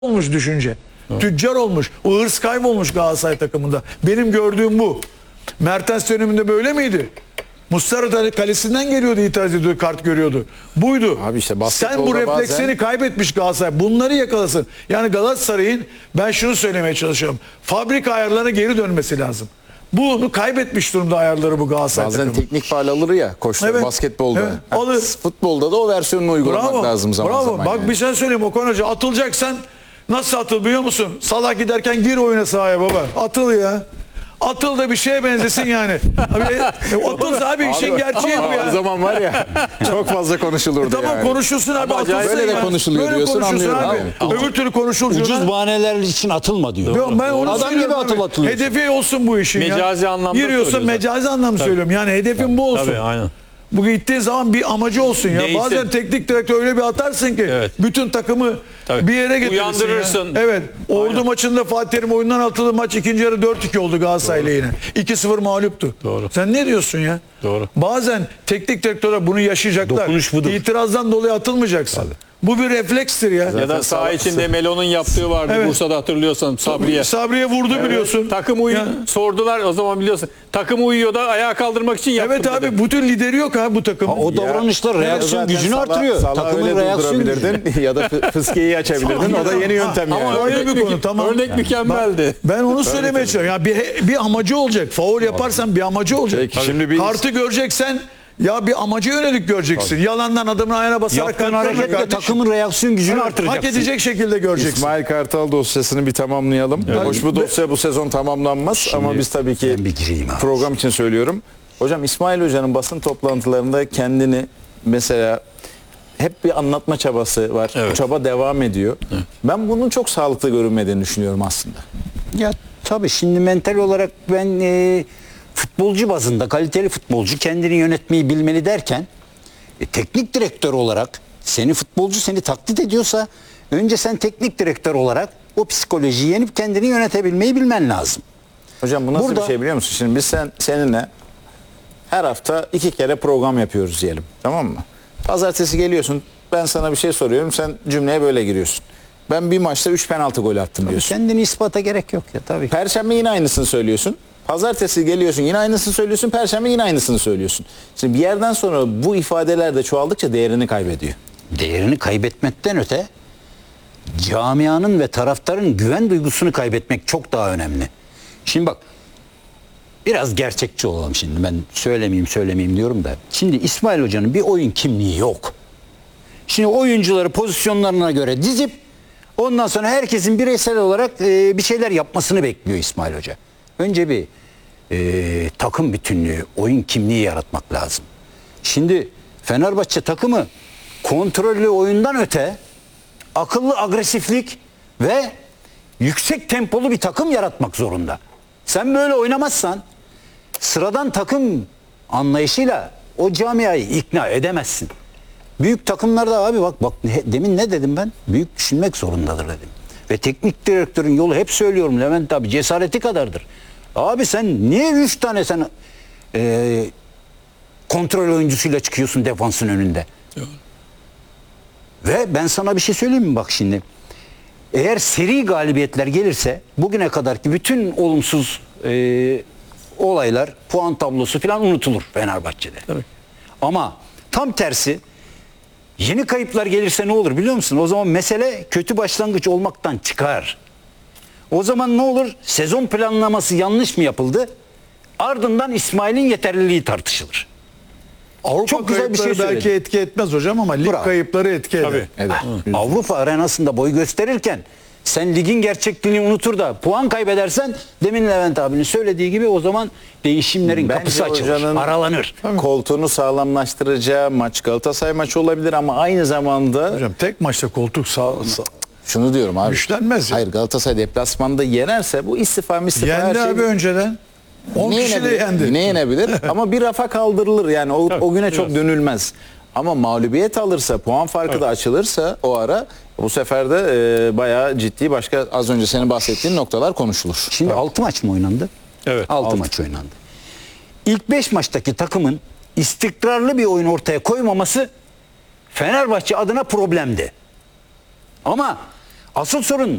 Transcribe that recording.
olmuş düşünce. Tüccar olmuş. O hırs kaybolmuş Galatasaray takımında. Benim gördüğüm bu. Mertens döneminde böyle miydi? Muslera da kalesinden geliyordu, itiraz ediyordu, kart görüyordu. Buydu. Abi işte sen bu refleksleri bazen kaybetmiş Galatasaray. Bunları yakalasın. Yani Galatasaray'ın, ben şunu söylemeye çalışıyorum. Fabrika ayarlarına geri dönmesi lazım. Bunu kaybetmiş durumda ayarları bu Galatasaray bazen takımı. teknik faul alır ya koçlar, Evet. basketbolda. Evet, alır. Futbolda da o versiyonunu uygulamak lazım zaman bravo. zaman. Bak yani. bir şey söyleyeyim Okan Hoca, atılacaksan nasıl atıl biliyor musun? Salah giderken gir oyuna sahaya baba. Atıl ya. Atıl da bir şeye benzesin yani. Atıl abi işin gerçeği bu ya. O zaman var ya çok fazla konuşulurdu Tamam yani. konuşulsun abi, atılsın böyle de ya. konuşuluyor Böyle diyorsun, konuşulsun anlıyorum abi. Öbür türlü konuşulacak. Ucuz bahaneler için atılma diyor. Yok, ben onu Adam gibi söylüyorum abi. atılıyorsun. Hedefi olsun bu işin ya. Mecazi anlamda giriyorsun, söylüyor mecazi anlamda söylüyorum. Yani hedefin bu olsun. Tabii aynen. Bu gittiğin zaman bir amacı olsun ya. Değilsin. Bazen teknik direktör öyle bir atarsın ki Evet. bütün takımı Tabii. bir yere getirirsin. Uyandırırsın. Ya. Evet. Ordu maçında Fatih Terim oyundan atıldı, maç ikinci yarı 4-2 oldu Galatasaray'la yine. 2-0 mağluptu. Doğru. Sen ne diyorsun ya? Doğru. Bazen teknik direktörler bunu yaşayacaklar. Dokunuş budur. İtirazdan dolayı atılmayacaksın. Bu bir reflekstir ya. Ya da saha içinde Melo'nun yaptığı vardı Evet. Bursa'da, hatırlıyorsan Sabriye. Sabriye vurdu biliyorsun. Takım uyuyor. Ya. Sordular o zaman, biliyorsun. Takım uyuyor da ayağa kaldırmak için yaptım Evet abi, dedi. bu tür lideri yok abi bu takımın. O davranışlar reaksiyon Zaten gücünü artırıyor. Takımın reaksiyon gücünü. durdurabilirdin ya da fıskiyeyi açabilirdin. O da yeni yöntem yani. Ama Öyle örnek, bir konu, tamam. örnek mükemmeldi. Ben onu söylemeye çalışıyorum. Ya bir amacı olacak. Faul yaparsan bir amacı olacak. Peki, şimdi bir- Kartı göreceksen ya bir amaca yönelik göreceksin. Yalandan adamın ayağına basarak Yaptığın kart hareketle kardeşim. takımın reaksiyon gücünü Evet, artıracaksın. hak edecek şekilde göreceksin. İsmail Kartal dosyasını bir tamamlayalım. Hoş, bu dosya bu sezon tamamlanmaz ama biz tabii ki ben bir gireyim abi. program için söylüyorum. Hocam İsmail Hoca'nın basın toplantılarında kendini mesela hep bir anlatma çabası var. Evet. Bu çaba devam ediyor. Ben bunun çok sağlıklı görünmediğini düşünüyorum aslında. Ya tabii şimdi mental olarak ben futbolcu bazında kaliteli futbolcu kendini yönetmeyi bilmeli derken teknik direktör olarak futbolcu seni taklit ediyorsa önce sen teknik direktör olarak o psikolojiyi yenip kendini yönetebilmeyi bilmen lazım. Hocam bu nasıl Burada- bir şey biliyor musun? Şimdi biz seninle her hafta 2 kere program yapıyoruz diyelim. Tamam mı? Pazartesi geliyorsun, ben sana bir şey soruyorum, sen cümleye böyle giriyorsun. Ben bir maçta 3 penaltı golü attım diyorsun. Kendini ispata gerek yok ya tabii. Perşembe yine aynısını söylüyorsun. Pazartesi geliyorsun, yine aynısını söylüyorsun. Perşembe yine aynısını söylüyorsun. Şimdi bir yerden sonra bu ifadeler de çoğaldıkça değerini kaybediyor. Değerini kaybetmekten öte camianın ve taraftarın güven duygusunu kaybetmek çok daha önemli. Şimdi bak, biraz gerçekçi olalım şimdi. Ben söylemeyeyim diyorum da. Şimdi İsmail Hoca'nın bir oyun kimliği yok. Şimdi oyuncuları pozisyonlarına göre dizip ondan sonra herkesin bireysel olarak bir şeyler yapmasını bekliyor İsmail Hoca. Önce bir takım bütünlüğü, oyun kimliği yaratmak lazım. Şimdi Fenerbahçe takımı kontrollü oyundan öte akıllı agresiflik ve yüksek tempolu bir takım yaratmak zorunda. Sen böyle oynamazsan sıradan takım anlayışıyla o camiayı ikna edemezsin. Büyük takımlarda abi bak demin ne dedim ben? Büyük düşünmek zorundadır dedim. Ve teknik direktörün yolu, hep söylüyorum Levent abi, cesareti kadardır. Abi sen niye 3 tane kontrol oyuncusuyla çıkıyorsun defansın önünde? Ve ben sana bir şey söyleyeyim mi bak şimdi? Eğer seri galibiyetler gelirse bugüne kadarki bütün olumsuz olaylar, puan tablosu falan unutulur Fenerbahçe'de. Tabii. Ama tam tersi, yeni kayıplar gelirse ne olur biliyor musun? O zaman mesele kötü başlangıç olmaktan çıkar. O zaman ne olur? Sezon planlaması yanlış mı yapıldı? Ardından İsmail'in yeterliliği tartışılır. Avrupa Çok güzel bir şey kayıpları belki söyledin. etki etmez hocam ama lig Bravo. kayıpları etki eder. Tabii. Evet. Avrupa arenasında boy gösterirken sen ligin gerçekliğini unutur da puan kaybedersen, demin Levent abinin söylediği gibi, o zaman değişimlerin Bence kapısı açılır, hocanın aralanır. koltuğunu sağlamlaştıracağı maç Galatasaray maçı olabilir ama aynı zamanda Hocam tek maçta koltuk şunu diyorum abi. güçlenmez ya. Hayır, Galatasaray deplasmanda yenerse bu istifa her Yendi şey. abi önceden. 10 Yine kişi de yenebilir, yendi. yine yenebilir ama bir rafa kaldırılır yani o güne çok dönülmez. Ama mağlubiyet alırsa, puan farkı da açılırsa o ara, bu sefer de bayağı ciddi başka az önce senin bahsettiğin noktalar konuşulur. Şimdi 6 maç mı oynandı? Evet. 6 maç oynandı. İlk 5 maçtaki takımın istikrarlı bir oyun ortaya koymaması Fenerbahçe adına problemdi. Ama Asıl sorun